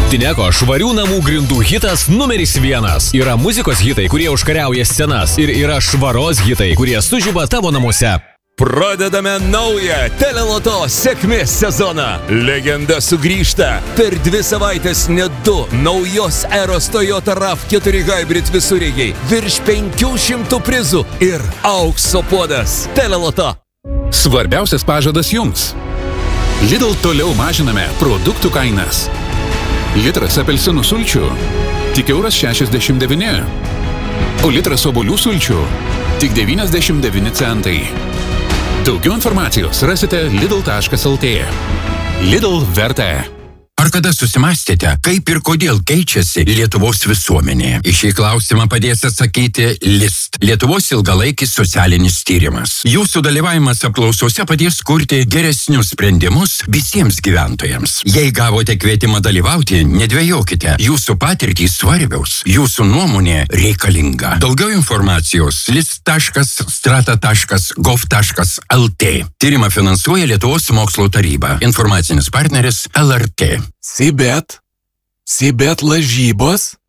Tineko švarių namų grindų hitas numeris 1. Yra muzikos hitai, kurie užkariauja scenas ir yra švaros hitai, kurie sužiba tavo namuose. Pradedame naują Teleloto sėkmės sezoną. Legenda sugrįžta. Per 2 savaitės net 2 naujos eros Toyota RAV4 Hybrid visureigiai, virš 500 prizų ir aukso puodas. Teleloto. Svarbiausias pažadas jums. Lidl toliau mažiname produktų kainas. Litras apelsinų sulčių tik €1,69, o litras obuolių sulčių tik 99 centai. Daugiau informacijos rasite lidl.lt. Lidl verta. Ar kada susimastėte, kaip ir kodėl keičiasi Lietuvos visuomenė? Į šį klausimą padės atsakyti LIST, Lietuvos ilgalaikis socialinis tyrimas. Jūsų dalyvavimas apklausose padės kurti geresnius sprendimus visiems gyventojams. Jei gavote kvietimą dalyvauti, nedvejokite. Jūsų patirtys svarbiaus, jūsų nuomonė reikalinga. Daugiau informacijos list.strata.gov.lt. Tyrimą finansuoja Lietuvos mokslo taryba. Informacinis partneris LRT. Sibet lažybos,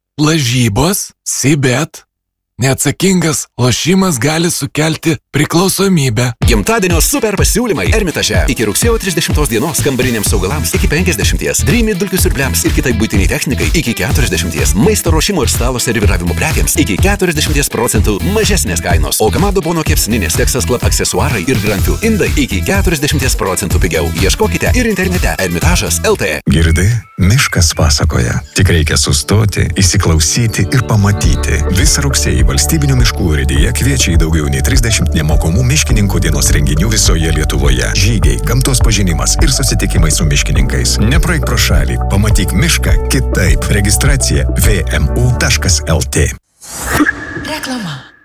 Sibet. Neatsakingas lošimas gali sukelti priklausomybę. Gimtadienio super pasiūlymai Ermitaže. Iki rugsėjo 30 dienos kambariniams augalams iki 50, Dreamy dulkių siurbliams ir kitai buitiniai technikai iki 40, maisto ruošimo ir stalo serviravimo prekiams iki 40% mažesnės kainos, o Kamado Bono kepsninės, Texas Club aksesuarai ir granfių indai iki 40% pigiau. Ieškokite ir internete Ermitažas LT. Girdi, miškas pasakoja. Tik reikia sustoti, įsiklausyti ir pamatyti. Visą rugsėjį Valstybinių miškų urėdija kviečia į daugiau nei 30 nemokamų miškininkų dienos renginių visoje Lietuvoje. Žygiai, gamtos pažinimas ir susitikimai su miškininkais. Nepraeik pro šalį, pamatyk mišką kitaip. Registracija vmu.lt. Reklama.